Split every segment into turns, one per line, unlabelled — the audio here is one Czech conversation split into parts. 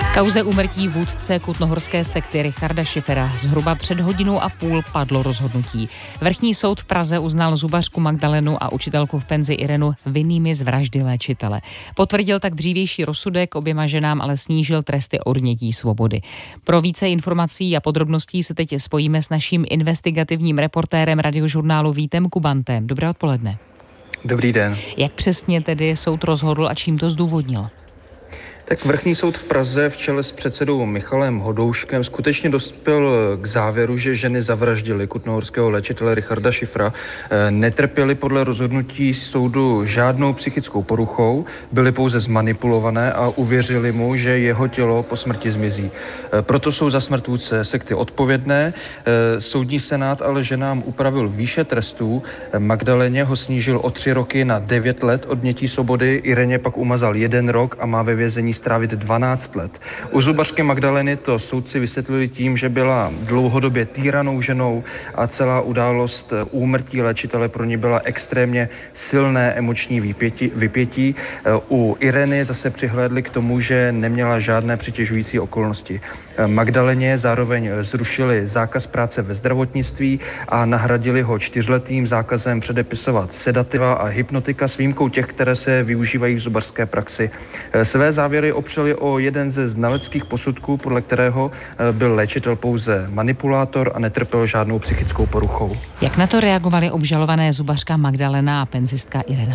Kauze úmrtí vůdce kutnohorské sekty Richarda Schiffera zhruba před 1,5 hodiny padlo rozhodnutí. Vrchní soud v Praze uznal zubařku Magdalenu a učitelku v penzi Irenu vinnými z vraždy léčitele. Potvrdil tak dřívější rozsudek, oběma ženám ale snížil tresty odnětí svobody. Pro více informací a podrobností se teď spojíme s naším investigativním reportérem Radiožurnálu Vítem Kubantem. Dobré odpoledne.
Dobrý den.
Jak přesně tedy soud rozhodl a čím to zdůvodnil?
Tak Vrchní soud v Praze v čele s předsedou Michalem Hodouškem skutečně dospěl k závěru, že ženy zavraždily kutnohorského léčitele Richarda Schiffera, netrpěly podle rozhodnutí soudu žádnou psychickou poruchou, byly pouze zmanipulované a uvěřili mu, že jeho tělo po smrti zmizí. Proto jsou za smrt vůdce sekty odpovědné. Soudní senát ale ženám upravil výše trestů. Magdaleně ho snížil o 3 roky na 9 let odnětí svobody, Ireně pak umazal 1 rok a má ve vězení strávit 12 let. U zubařky Magdaleny to soudci vysvětlili tím, že byla dlouhodobě týranou ženou a celá událost úmrtí léčitele pro ní byla extrémně silné emoční vypětí. U Ireny zase přihlédli k tomu, že neměla žádné přitěžující okolnosti. Magdaleně zároveň zrušili zákaz práce ve zdravotnictví a nahradili ho 4letým zákazem předepisovat sedativa a hypnotika s výjimkou těch, které se využívají v zubařské praxi. Své závěry opřeli o jeden ze znaleckých posudků, podle kterého byl léčitel pouze manipulátor a netrpěl žádnou psychickou poruchou.
Jak na to reagovaly obžalované zubařka Magdalena a penzistka Irena?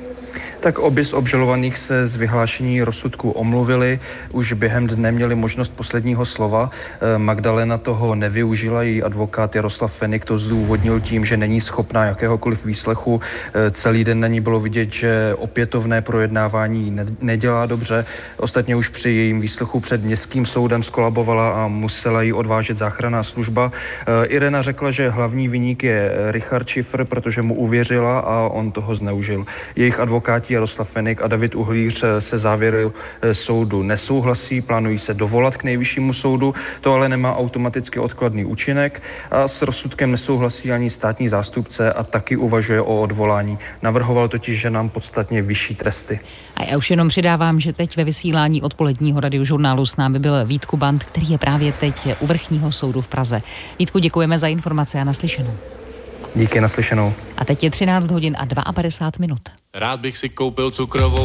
Tak obě z obžalovaných se z vyhlášení rozsudku omluvili, už během dne měli možnost posledního slova. Magdalena toho nevyužila, její advokát Jaroslav Fenik to zdůvodnil tím, že není schopná jakéhokoliv výslechu. Celý den na ní bylo vidět, že opětovné projednávání nedělá dobře. Ostatně už při jejím výslechu před městským soudem skolabovala a musela jí odvážet záchranná služba. Irena řekla, že hlavní viník je Richard Schiffer, protože mu uvěřila a on toho zneužil. Jejich advokáti Jaroslav Fenik a David Uhlíř se závěry soudu nesouhlasí, plánují se dovolat k nejvyššímu soudu, to ale nemá automaticky odkladný účinek a s rozsudkem nesouhlasí ani státní zástupce a taky uvažuje o odvolání. Navrhoval totiž ženám podstatně vyšší tresty.
A já už jenom přidávám, že teď ve vysílání odpoledního Radiožurnálu s námi byl Vít Kubant, který je právě teď u Vrchního soudu v Praze. Vítku, děkujeme za informace a naslyšenou.
Díky, naslyšenou.
A teď je 13 hodin a 52 minut.
Rád bych si koupil cukrovou